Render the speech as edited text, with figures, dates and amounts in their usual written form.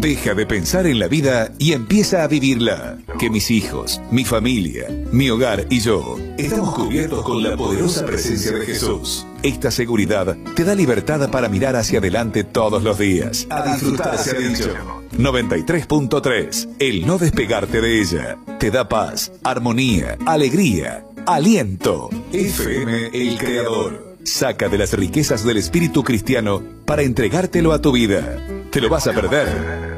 Deja de pensar en la vida y empieza a vivirla. Que mis hijos, mi familia, mi hogar y yo estamos cubiertos con la poderosa presencia de Jesús. Esta seguridad te da libertad para mirar hacia adelante todos los días. A disfrutar, se ha dicho. 93.3. El no despegarte de ella te da paz, armonía, alegría, aliento. FM El Creador. Saca de las riquezas del espíritu cristiano para entregártelo a tu vida. ¿Te lo vas a perder?